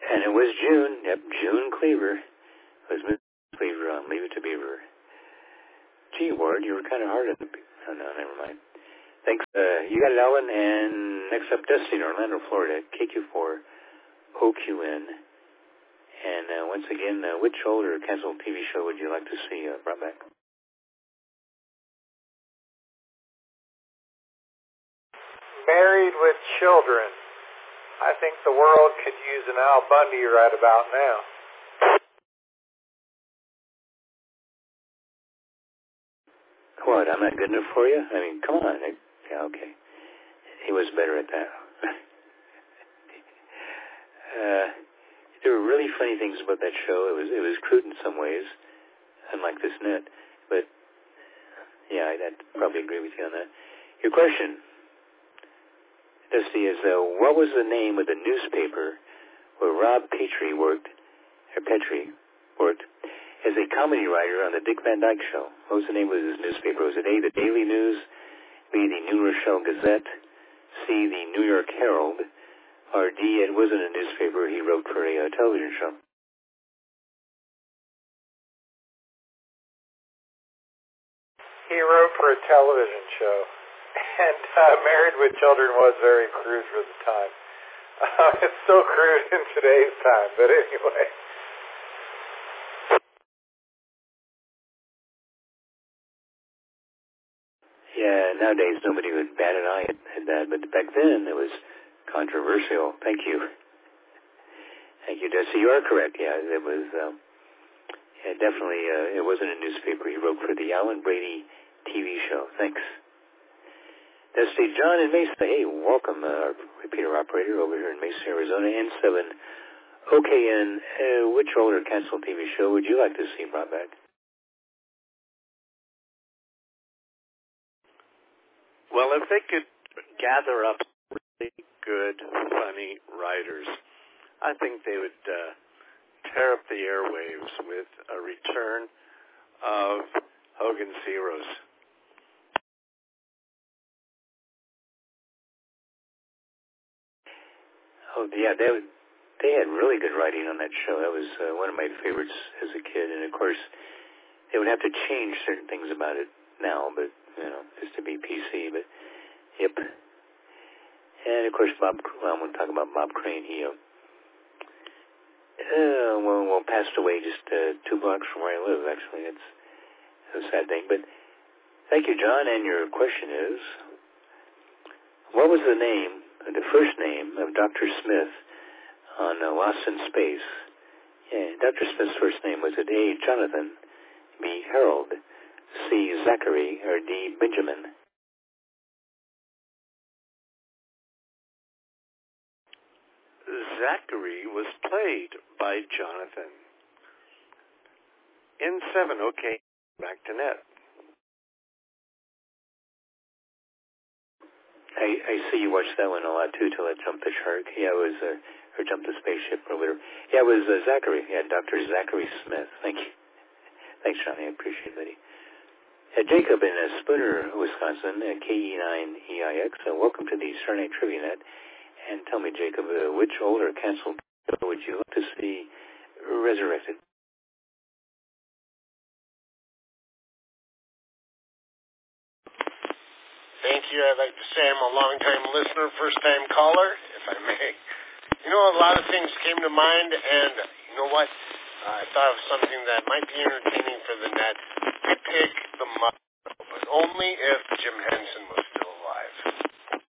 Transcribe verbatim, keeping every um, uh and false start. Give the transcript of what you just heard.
And it was June. Yep, June Cleaver. It was Miss Cleaver on Leave It to Beaver. Gee, Ward, you were kind of hard on the... Oh, no, never mind. Thanks. Uh, you got it, Ellen. And next up, Dusty in Orlando, Florida, K Q four O Q N. And uh, once again, uh, which old or canceled T V show would you like to see uh, brought back? Married with Children. I think the world could use an Al Bundy right about now. What, I'm not good enough for you? I mean, come on. I, yeah, okay. He was better at that. uh, there were really funny things about that show. It was it was crude in some ways, unlike this net. But, yeah, I'd, I'd probably agree with you on that. Your question, Dusty, is uh, what was the name of the newspaper where Rob Petrie worked, or Petrie worked, as a comedy writer on the Dick Van Dyke Show? What was the name of his newspaper? Was it A, the Daily News, B, the New Rochelle Gazette, C, the New York Herald, or D, it wasn't a newspaper, he wrote for a uh, television show? He wrote for a television show. And uh, Married with Children was very crude for the time. Uh, it's so crude in today's time, but anyway. Yeah, nowadays nobody would bat an eye at, at that, but back then it was controversial. Thank you. Thank you, Dusty. You are correct, yeah. It was, um, yeah, definitely, uh, it wasn't a newspaper. He wrote for the Alan Brady T V show. Thanks. Dusty, John in Mesa. Hey, welcome, uh, our repeater operator over here in Mesa, Arizona, N seven O K N. Uh, which old or canceled T V show would you like to see brought back? Well, if they could gather up really good, funny writers, I think they would uh, tear up the airwaves with a return of Hogan's Heroes. Oh, yeah, they, they had really good writing on that show. That was uh, one of my favorites as a kid. And, of course, they would have to change certain things about it now, but, you know, just to be P C. But, yep. And, of course, Bob, well, I'm going to talk about Bob Crane. He, uh, uh, well, well, passed away just uh, two blocks from where I live, actually. It's a sad thing. But thank you, John. And your question is, what was the name, the first name of Doctor Smith on uh, Lost in Space? Yeah, Doctor Smith's first name, was it A, Jonathan, B, Harold, C, Zachary, or D, Benjamin? Zachary was played by Jonathan. N seven, okay, back to net. I, I see you watched that one a lot, too, till it jumped the shark. Yeah, it was, uh, or jumped the spaceship, or whatever. Yeah, it was uh, Zachary. Yeah, Doctor Zachary Smith. Thank you. Thanks, Johnny. I appreciate that. Uh, Jacob in uh, Spooner, Wisconsin, uh, K E nine E I X. Uh, welcome to the Saturday Night Trivia Net. And tell me, Jacob, uh, which old or canceled show would you like to see resurrected? Thank you. I'd like to say I'm a long-time listener, first-time caller, if I may. You know, a lot of things came to mind, and you know what? Uh, I thought of something that might be entertaining for the net. I pick the